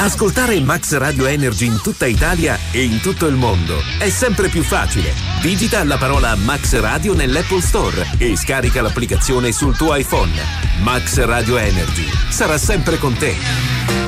Ascoltare Max Radio Energy in tutta Italia e in tutto il mondo è sempre più facile. Digita la parola Max Radio nell'Apple Store e scarica l'applicazione sul tuo iPhone. Max Radio Energy sarà sempre con te.